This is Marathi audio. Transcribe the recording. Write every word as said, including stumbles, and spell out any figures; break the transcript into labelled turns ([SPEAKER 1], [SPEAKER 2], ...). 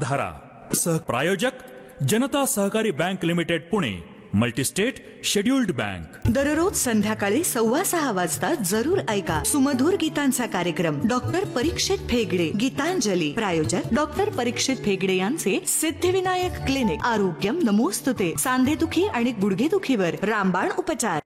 [SPEAKER 1] विश्वासधारा सह प्रायोजक जनता सहकारी bank limited Pune, multi-state scheduled bank.
[SPEAKER 2] दररोज संध्याकाळी सव्वा सहा वाजता जरूर ऐका सुमधुर गीतांचा कार्यक्रम डॉक्टर परीक्षित फेगडे गीतांजली। प्रायोजक डॉक्टर परीक्षित फेगडे यांचे सिद्धिविनायक क्लिनिक। आरोग्यम नमोस्तुते। सांधेदुखी आणि गुडघेदुखीवर रामबाण उपचार।